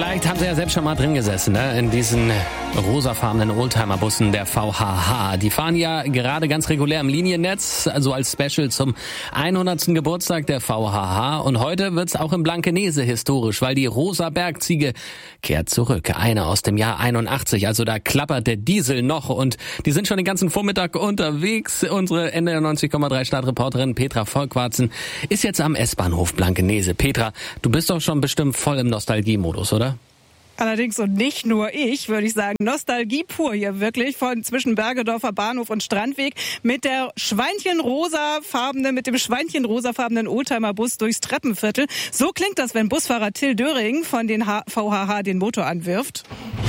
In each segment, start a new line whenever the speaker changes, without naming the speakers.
Vielleicht haben Sie ja selbst schon mal drin gesessen, ne? In diesen rosafarbenen Oldtimer-Bussen der VHH. Die fahren ja gerade ganz regulär im Liniennetz, also als Special zum 100. Geburtstag der VHH. Und heute wird's auch in Blankenese historisch, weil die rosa Bergziege kehrt zurück. Eine aus dem Jahr 81, also da klappert der Diesel noch und die sind schon den ganzen Vormittag unterwegs. Unsere NDR 90,3 Stadtreporterin Petra Volkwarzen ist jetzt am S-Bahnhof Blankenese. Petra, du bist doch schon bestimmt voll im Nostalgiemodus, oder?
Allerdings und nicht nur ich, würde ich sagen. Nostalgie pur hier wirklich von zwischen Bergedorfer Bahnhof und Strandweg mit dem schweinchenrosafarbenen Oldtimer-Bus durchs Treppenviertel. So klingt das, wenn Busfahrer Till Döring von den VHH den Motor anwirft.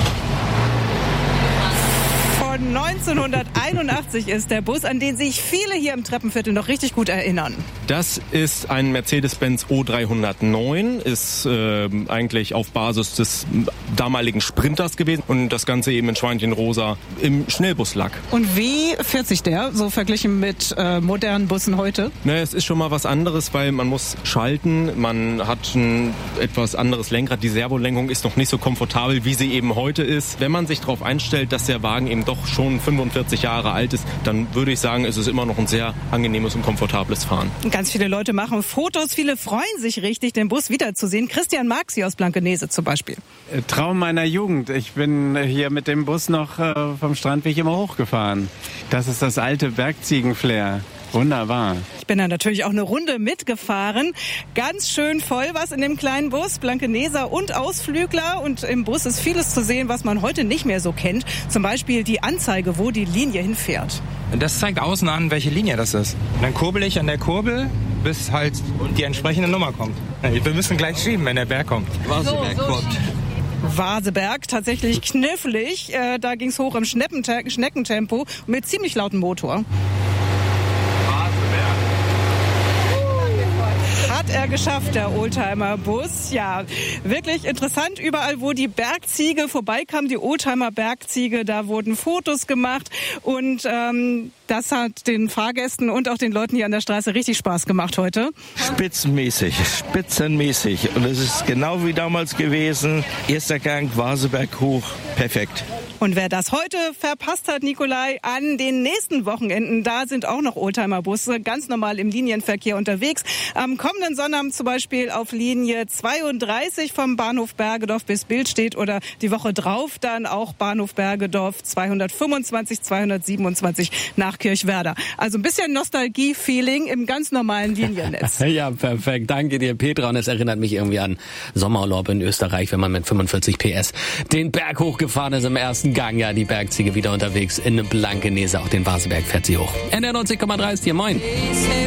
Von 1981 ist der Bus, an den sich viele hier im Treppenviertel noch richtig gut erinnern.
Das ist ein Mercedes-Benz O309, ist eigentlich auf Basis des damaligen Sprinters gewesen und das Ganze eben in Schweinchenrosa im Schnellbuslack.
Und wie fährt sich der, so verglichen mit modernen Bussen heute?
Naja, es ist schon mal was anderes, weil man muss schalten, man hat ein etwas anderes Lenkrad, die Servolenkung ist noch nicht so komfortabel, wie sie eben heute ist. Wenn man sich darauf einstellt, dass der Wagen eben doch schon 45 Jahre alt ist, dann würde ich sagen, es ist immer noch ein sehr angenehmes und komfortables Fahren.
Ganz viele Leute machen Fotos, viele freuen sich richtig, den Bus wiederzusehen. Christian Marxi aus Blankenese zum Beispiel.
Traum meiner Jugend. Ich bin hier mit dem Bus noch vom Strandweg immer hochgefahren. Das ist das alte Bergziegenflair. Wunderbar.
Ich bin da natürlich auch eine Runde mitgefahren. Ganz schön voll was in dem kleinen Bus. Blankeneser und Ausflügler. Und im Bus ist vieles zu sehen, was man heute nicht mehr so kennt. Zum Beispiel die Anzeige, wo die Linie hinfährt.
Das zeigt außen an, welche Linie das ist. Und dann kurbel ich an der Kurbel, bis halt die entsprechende Nummer kommt. Wir müssen gleich schieben, wenn der Berg kommt.
Vaseberg kommt.
Vaseberg, tatsächlich knifflig. Da ging's hoch im Schneckentempo mit ziemlich lautem Motor. Hat er geschafft, der Oldtimer-Bus. Ja, wirklich interessant. Überall, wo die Bergziege vorbeikam, die Oldtimer-Bergziege, da wurden Fotos gemacht. Und das hat den Fahrgästen und auch den Leuten hier an der Straße richtig Spaß gemacht heute.
Spitzenmäßig. Und es ist genau wie damals gewesen. Erster Gang, Vaseberg hoch. Perfekt.
Und wer das heute verpasst hat, Nikolai, an den nächsten Wochenenden, da sind auch noch Oldtimer-Busse ganz normal im Linienverkehr unterwegs. Am kommenden Sonnabend zum Beispiel auf Linie 32 vom Bahnhof Bergedorf bis Billstedt oder die Woche drauf dann auch Bahnhof Bergedorf 225, 227 nach Kirchwerder. Also ein bisschen Nostalgie-Feeling im ganz normalen Liniennetz.
Ja, perfekt. Danke dir, Petra. Und es erinnert mich irgendwie an Sommerurlaub in Österreich, wenn man mit 45 PS den Berg hochgefahren ist im ersten Gang. Ja, die Bergziege wieder unterwegs in Blankenese. Auch den Vaseberg fährt sie hoch. NDR 90,3 ist hier. Moin.